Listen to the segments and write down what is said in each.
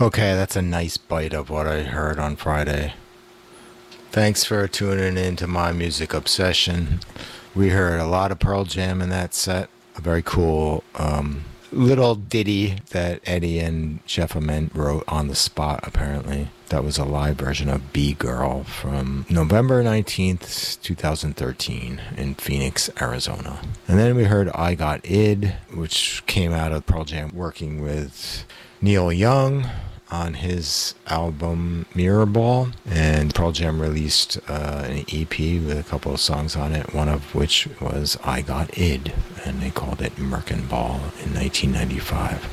Okay, that's a nice bite of what I heard on Friday. Thanks for tuning in to My Music Obsession. We heard a lot of Pearl Jam in that set. A very cool little ditty that Eddie and Jeff Ament wrote on the spot, apparently. That was a live version of B Girl from November 19th, 2013 in Phoenix, Arizona. And then we heard I Got Id, which came out of Pearl Jam working with Neil Young on his album Mirrorball, and Pearl Jam released an EP with a couple of songs on it, one of which was I Got Id, and they called it Merkin Ball in 1995.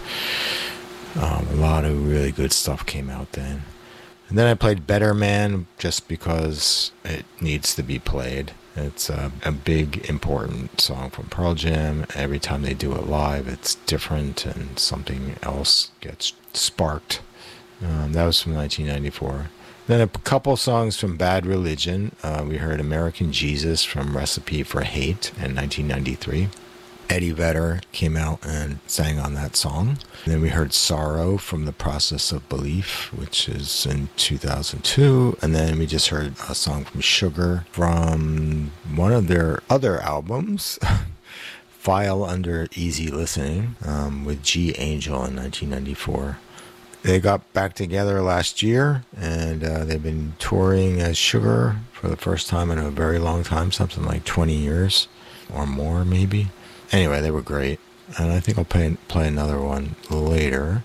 A lot of really good stuff came out then. And then I played Better Man just because it needs to be played. It's a big, important song from Pearl Jam. Every time they do it live, it's different and something else gets sparked. That was from 1994. Then a couple songs from Bad Religion. We heard American Jesus from Recipe for Hate in 1993. Eddie Vedder came out and sang on that song. And then we heard Sorrow from The Process of Belief, which is in 2002. And then we just heard a song from Sugar from one of their other albums, File Under Easy Listening, with G Angel in 1994. They got back together last year, and they've been touring as Sugar for the first time in a very long time, something like 20 years or more maybe. Anyway, they were great, and I think I'll play another one later.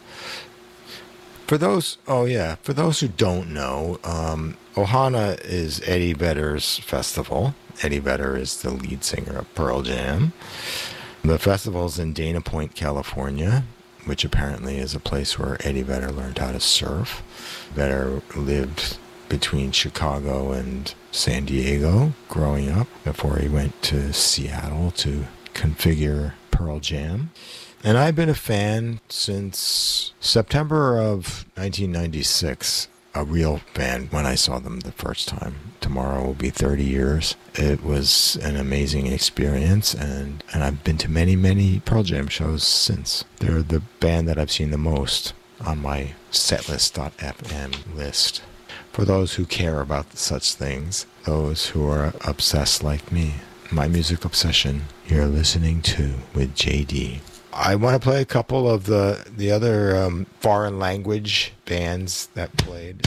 For those who don't know, Ohana is Eddie Vedder's festival. Eddie Vedder is the lead singer of Pearl Jam. The festival's in Dana Point, California, which apparently is a place where Eddie Vedder learned how to surf. Vedder lived between Chicago and San Diego growing up before he went to Seattle to configure Pearl Jam. And I've been a fan since September of 1996, a real fan when I saw them the first time. Tomorrow will be 30 years. It was an amazing experience, and I've been to many, many Pearl Jam shows since. They're the band that I've seen the most on my setlist.fm list. For those who care about such things, those who are obsessed like me. My Music Obsession, you're listening to with JD. I want to play a couple of the other foreign language bands that played.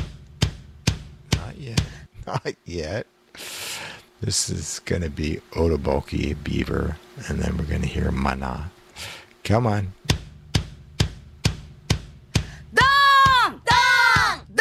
Not yet. Not yet. This is going to be Otoboki Beaver, and then we're going to hear Mana. Come on.